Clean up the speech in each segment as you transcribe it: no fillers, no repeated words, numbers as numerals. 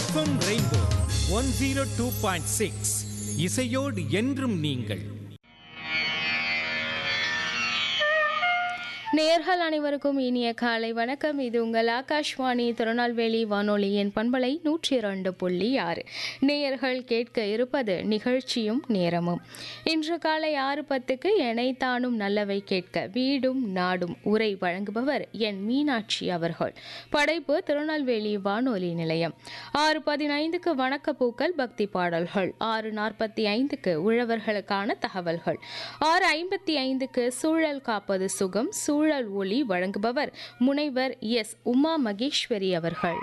FM rainbow 102.6 இசையோடு என்றும் நீங்கள். நேயர்கள் அனைவருக்கும் இனிய காலை வணக்கம். இது உங்கள் ஆகாஷ்வாணி திருநெல்வேலி வானொலியின் பண்பலை 102.6. நேயர்கள் கேட்க இருப்பது நிகழ்ச்சியும் நேரமும். இன்று காலை 6:10 எனைத்தானும் நல்லவை கேட்க வீடும் நாடும் உரை வழங்குபவர் என் மீனாட்சி அவர்கள். படைப்பு திருநெல்வேலி வானொலி நிலையம். 6:15 வணக்கப்பூக்கள் பக்தி பாடல்கள். 6:45 உழவர்களுக்கான தகவல்கள். 6:55 சூழல் காப்பது சுகம் சூழல் ஒளி வழங்குபவர் முனைவர் எஸ் உமா மகேஸ்வரி அவர்கள்.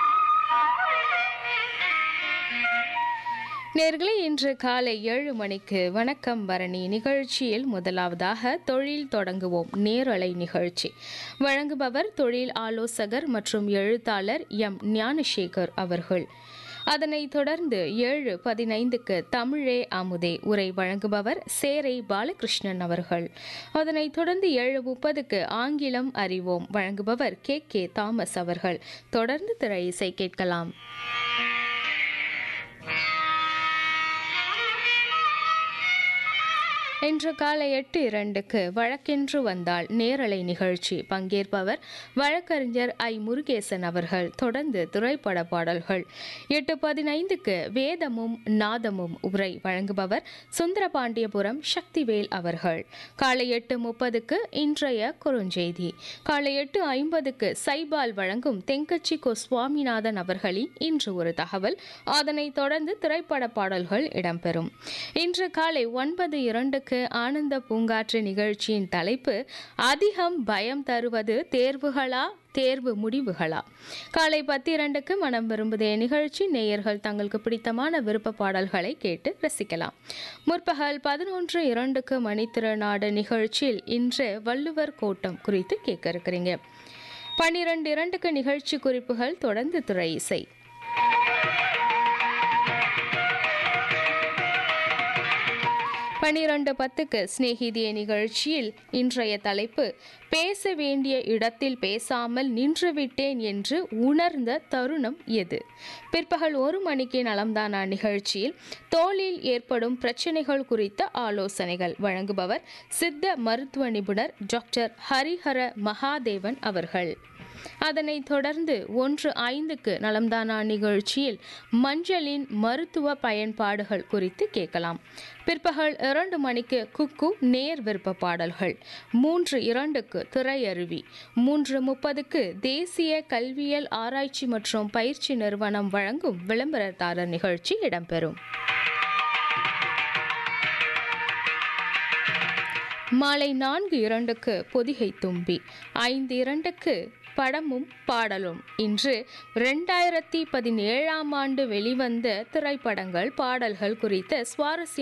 நேயர்களே, இன்று காலை 7 மணிக்கு வணக்கம் பரணி நிகழ்ச்சியில் முதலாவதாக தொழில் தொடங்குவோம் நேரலை நிகழ்ச்சி. வழங்குபவர் தொழில் ஆலோசகர் மற்றும் எழுத்தாளர் எம் ஞானசேகர் அவர்கள். அதனைத் தொடர்ந்து 7:15 தமிழே அமுதே உரை வழங்குபவர் சேரை பாலகிருஷ்ணன் அவர்கள். அதனைத் தொடர்ந்து 7:30 ஆங்கிலம் அறிவோம் வழங்குபவர் கே தாமஸ் அவர்கள். தொடர்ந்து திரை இசை கேட்கலாம். இன்று காலை 8:02 வழக்கென்று வந்தால் நேரலை நிகழ்ச்சி. பங்கேற்பவர் வழக்கறிஞர் ஐ முருகேசன் அவர்கள். தொடர்ந்து திரைப்பட பாடல்கள். 8:15 வேதமும் நாதமும் உரை வழங்குபவர் சுந்தரபாண்டியபுரம் சக்திவேல் அவர்கள். காலை 8:30 இன்றைய குறுஞ்செய்தி. காலை 8:50 சைபால் வழங்கும் தெங்கச்சி கோ சுவாமிநாதன் அவர்களின் இன்று ஒரு தகவல். அதனைத் தொடர்ந்து திரைப்பட பாடல்கள் இடம்பெறும். இன்று காலை 9:02 ஆனந்த பூங்காற்று நிகழ்ச்சியின் தலைப்பு அதிகம் பயம் தருவது தேர்வுகளா தேர்வு முடிவுகளா. காலை 10:02 மனம் விரும்புதே நிகழ்ச்சி. நேயர்கள் தங்களுக்கு பிடித்தமான விருப்ப பாடல்களை கேட்டு ரசிக்கலாம். முற்பகல் 11:02 மணித்திருநாடு நிகழ்ச்சியில் இன்று வள்ளுவர் கோட்டம் குறித்து கேட்க இருக்கிறீங்க. 12:02 நிகழ்ச்சி குறிப்புகள். தொடர்ந்து துறை இசை. 12:10 சிநேகிதிய நிகழ்ச்சியில் இன்றைய தலைப்பு பேச வேண்டிய இடத்தில் பேசாமல் நின்றுவிட்டேன் என்று உணர்ந்த தருணம் எது. பிற்பகல் 1 மணிக்கு நலம்தானா நிகழ்ச்சியில் தோலில் ஏற்படும் பிரச்சனைகள் குறித்த ஆலோசனைகள் வழங்குபவர் சித்த மருத்துவ நிபுணர் டாக்டர் ஹரிஹர மகாதேவன் அவர்கள். அதனைத் தொடர்ந்து 1:05 நலம்தானா நிகழ்ச்சியில் மஞ்சளின் மருத்துவ பயன்பாடுகள் குறித்து கேட்கலாம். பிற்பகல் 2 மணிக்கு குக்கு நேர் விருப்ப பாடல்கள். 3:02 திரையருவி. 3:30 தேசிய கல்வியியல் ஆராய்ச்சி மற்றும் பயிற்சி நிறுவனம் வழங்கும் விளம்பரதாரர் நிகழ்ச்சி இடம்பெறும். மாலை 4:02 பொதிகை தும்பி. 5:02 படமும் பாடலும். இன்று 2017 வெளிவந்த திரைப்படங்கள் பாடல்கள் குறித்த சுவாரஸ்யம்